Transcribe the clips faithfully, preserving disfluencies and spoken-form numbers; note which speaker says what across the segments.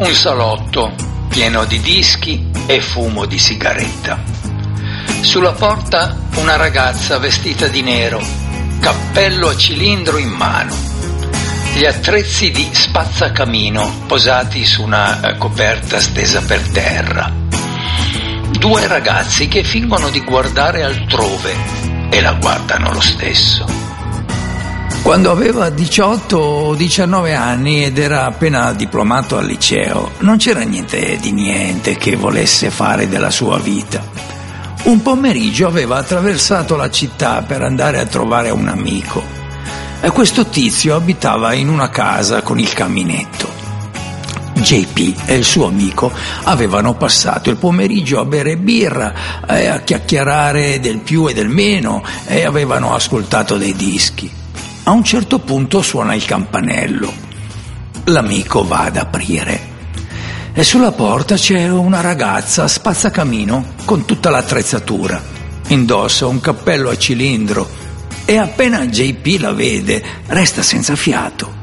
Speaker 1: Un salotto pieno di dischi e fumo di sigaretta. Sulla porta una ragazza vestita di nero, cappello a cilindro in mano, gli attrezzi di spazzacamino posati su una coperta stesa per terra. Due ragazzi che fingono di guardare altrove e la guardano lo stesso.
Speaker 2: Quando aveva diciotto o diciannove anni ed era appena diplomato al liceo, non c'era niente di niente che volesse fare della sua vita. Un pomeriggio aveva attraversato la città per andare a trovare un amico e questo tizio abitava in una casa con il caminetto. J P e il suo amico avevano passato il pomeriggio a bere birra e a chiacchierare del più e del meno e avevano ascoltato dei dischi. A un certo punto suona il campanello. L'amico va ad aprire e sulla porta c'è una ragazza spazzacamino con tutta l'attrezzatura. Indossa un cappello a cilindro e appena J P la vede resta senza fiato.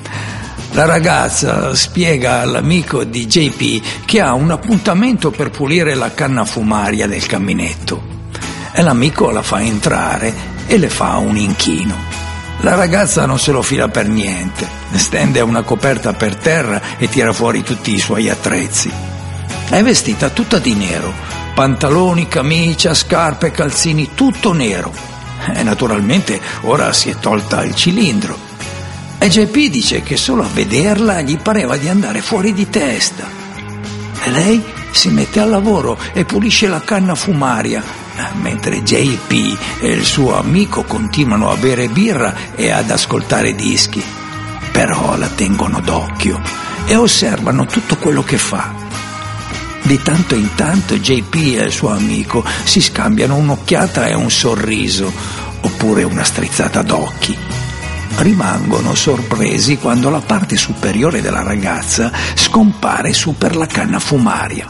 Speaker 2: La ragazza spiega all'amico di J P che ha un appuntamento per pulire la canna fumaria del caminetto e l'amico la fa entrare e le fa un inchino. La ragazza non se lo fila per niente, stende una coperta per terra e tira fuori tutti i suoi attrezzi. È vestita tutta di nero, pantaloni, camicia, scarpe, calzini, tutto nero. E naturalmente ora si è tolta il cilindro. E J P dice che solo a vederla gli pareva di andare fuori di testa. E lei si mette al lavoro e pulisce la canna fumaria, mentre J P e il suo amico continuano a bere birra e ad ascoltare dischi. Però la tengono d'occhio e osservano tutto quello che fa. Di tanto in tanto J P e il suo amico si scambiano un'occhiata e un sorriso, oppure una strizzata d'occhi. Rimangono sorpresi quando la parte superiore della ragazza scompare su per la canna fumaria.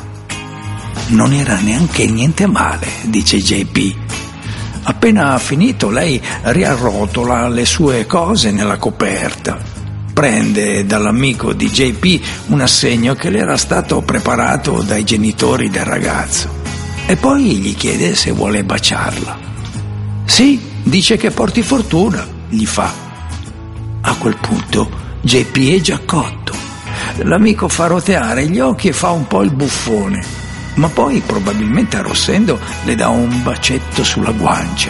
Speaker 2: Non era neanche niente male, dice J P. Appena finito lei riarrotola le sue cose nella coperta. Prende dall'amico di J P un assegno che le era stato preparato dai genitori del ragazzo e poi gli chiede se vuole baciarla. Sì, dice che porti fortuna, gli fa. A quel punto J P è già cotto. L'amico fa roteare gli occhi e fa un po' il buffone, ma poi, probabilmente arrossendo, le dà un bacetto sulla guancia.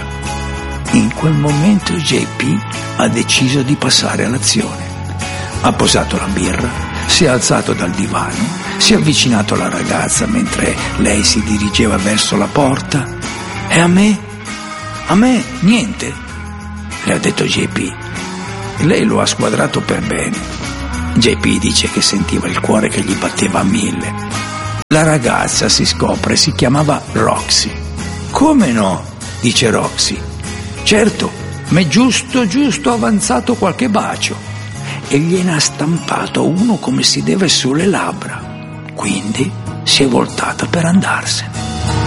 Speaker 2: In quel momento J P ha deciso di passare all'azione. Ha posato la birra, si è alzato dal divano, si è avvicinato alla ragazza mentre lei si dirigeva verso la porta. E a me? A me niente, le ha detto J P. Lei lo ha squadrato per bene. J P dice che sentiva il cuore che gli batteva a mille. La ragazza, si scopre, si chiamava Roxy. Come no? Dice Roxy. Certo, m'è giusto giusto avanzato qualche bacio e gliene ha stampato uno come si deve sulle labbra. Quindi si è voltata per andarsene.